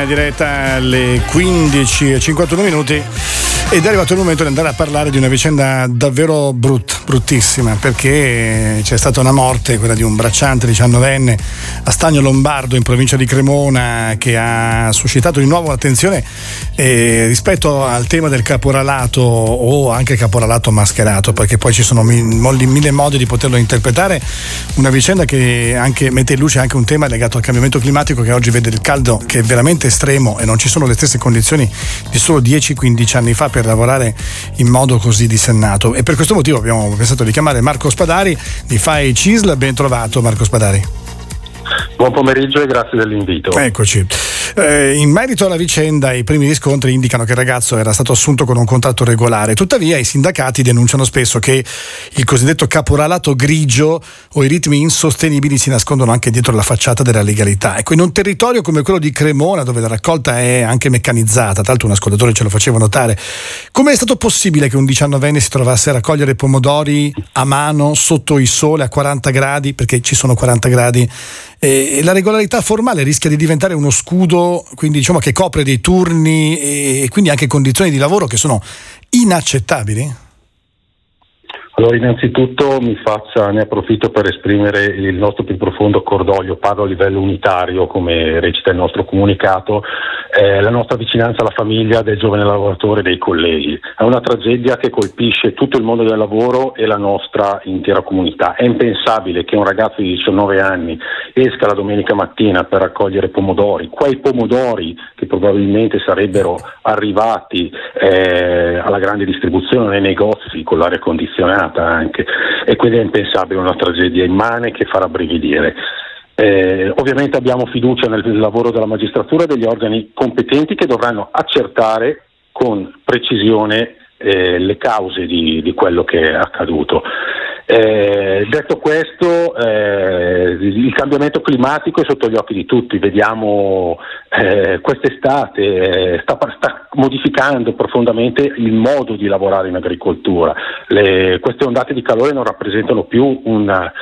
diretta alle 15:51 ed è arrivato il momento di andare a parlare di una vicenda davvero bruttissima, perché c'è stata una morte, quella di un bracciante 19enne a Stagno Lombardo in provincia di Cremona, che ha suscitato di nuovo l'attenzione rispetto al tema del caporalato o anche caporalato mascherato, perché poi ci sono mille modi di poterlo interpretare. Una vicenda che anche mette in luce anche un tema legato al cambiamento climatico, che oggi vede il caldo che è veramente estremo e non ci sono le stesse condizioni di solo 10-15 anni fa per lavorare in modo così dissennato, e per questo motivo abbiamo pensato di chiamare Marco Spadari di FAI CISL. Ben trovato Marco Spadari. Buon pomeriggio e grazie dell'invito. Eccoci. In merito alla vicenda, i primi riscontri indicano che il ragazzo era stato assunto con un contratto regolare. Tuttavia i sindacati denunciano spesso che il cosiddetto caporalato grigio o i ritmi insostenibili si nascondono anche dietro la facciata della legalità. Ecco, in un territorio come quello di Cremona, dove la raccolta è anche meccanizzata, tra l'altro un ascoltatore ce lo faceva notare, come è stato possibile che un 19enne si trovasse a raccogliere pomodori a mano sotto il sole a 40 gradi, perché ci sono 40 gradi, e la regolarità formale rischia di diventare uno scudo, quindi diciamo che copre dei turni e quindi anche condizioni di lavoro che sono inaccettabili? Allora, innanzitutto ne approfitto per esprimere il nostro più profondo cordoglio, parlo a livello unitario come recita il nostro comunicato, la nostra vicinanza alla famiglia del giovane lavoratore e dei colleghi. È una tragedia che colpisce tutto il mondo del lavoro e la nostra intera comunità. È impensabile che un ragazzo di 19 anni esca la domenica mattina per raccogliere pomodori, quei pomodori che probabilmente sarebbero arrivati alla grande distribuzione nei negozi con l'aria condizionata anche, e quindi è impensabile, una tragedia immane che farà brividire. Ovviamente abbiamo fiducia nel lavoro della magistratura e degli organi competenti che dovranno accertare con precisione le cause di quello che è accaduto. Detto questo, il cambiamento climatico è sotto gli occhi di tutti. Vediamo quest'estate sta modificando profondamente il modo di lavorare in agricoltura. Queste ondate di calore non rappresentano più un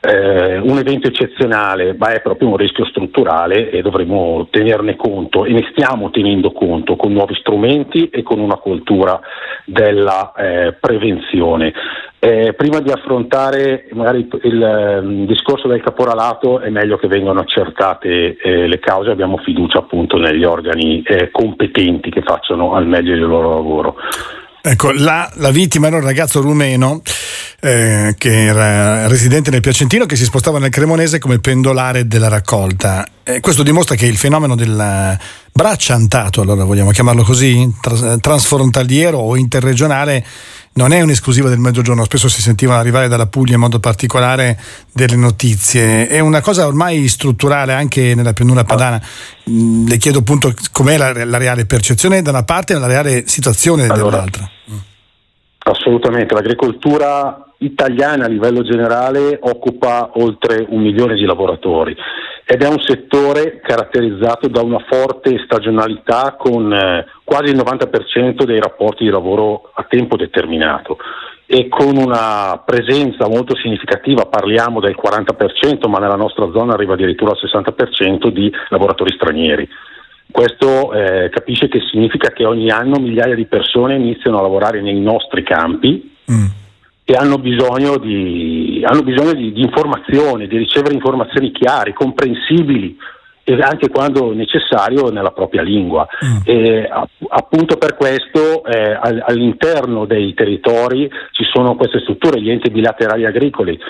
evento eccezionale, ma è proprio un rischio strutturale, e dovremo tenerne conto, e ne stiamo tenendo conto con nuovi strumenti e con una cultura della prevenzione. Prima di affrontare magari il discorso del caporalato, è meglio che vengano accertate le cause. Abbiamo fiducia appunto negli organi competenti che facciano al meglio il loro lavoro. Ecco, la vittima era un ragazzo rumeno che era residente nel Piacentino, che si spostava nel Cremonese come pendolare della raccolta. Questo dimostra che il fenomeno del bracciantato, allora vogliamo chiamarlo così, transfrontaliero o interregionale, non è un'esclusiva del Mezzogiorno. Spesso si sentivano arrivare dalla Puglia in modo particolare delle notizie. È una cosa ormai strutturale anche nella pianura padana. Le chiedo appunto com'è la reale percezione da una parte e la reale situazione dall'altra. Assolutamente, l'agricoltura italiana a livello generale occupa oltre 1 milione di lavoratori ed è un settore caratterizzato da una forte stagionalità, con quasi il 90% dei rapporti di lavoro a tempo determinato e con una presenza molto significativa, parliamo del 40%, ma nella nostra zona arriva addirittura al 60% di lavoratori stranieri. Questo capisce che significa che ogni anno migliaia di persone iniziano a lavorare nei nostri campi e hanno bisogno di informazioni, di ricevere informazioni chiare, comprensibili, e anche quando necessario nella propria lingua. E appunto per questo all'interno dei territori ci sono queste strutture, gli enti bilaterali agricoli,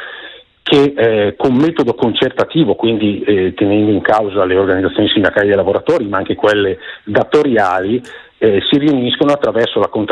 che con metodo concertativo, quindi tenendo in causa le organizzazioni sindacali dei lavoratori ma anche quelle datoriali, si riuniscono attraverso la